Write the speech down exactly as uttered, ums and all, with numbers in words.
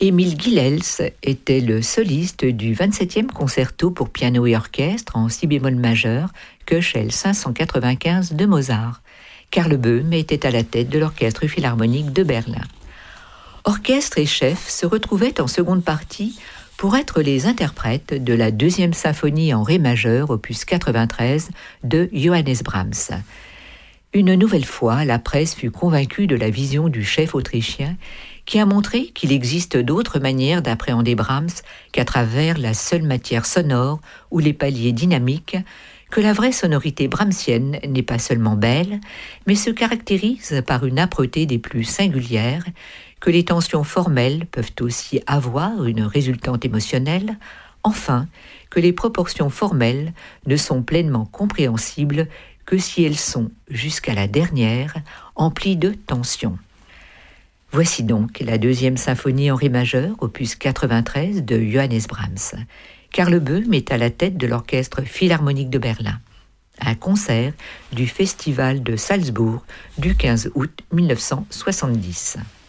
Émile Guilels était le soliste du vingt-septième concerto pour piano et orchestre en si bémol majeur, Köchel cinq cent quatre-vingt-quinze de Mozart. Karl Böhm était à la tête de l'Orchestre philharmonique de Berlin. Orchestre et chef se retrouvaient en seconde partie pour être les interprètes de la deuxième symphonie en ré majeur, opus quatre-vingt-treize, de Johannes Brahms. Une nouvelle fois, la presse fut convaincue de la vision du chef autrichien qui a montré qu'il existe d'autres manières d'appréhender Brahms qu'à travers la seule matière sonore ou les paliers dynamiques, que la vraie sonorité brahmsienne n'est pas seulement belle, mais se caractérise par une âpreté des plus singulières, que les tensions formelles peuvent aussi avoir une résultante émotionnelle, enfin, que les proportions formelles ne sont pleinement compréhensibles que si elles sont, jusqu'à la dernière, emplies de tension. Voici donc la deuxième symphonie en ré majeur, opus quatre-vingt-treize de Johannes Brahms. Karl Böhm est à la tête de l'Orchestre philharmonique de Berlin. Un concert du Festival de Salzbourg du quinze août mille neuf cent soixante-dix.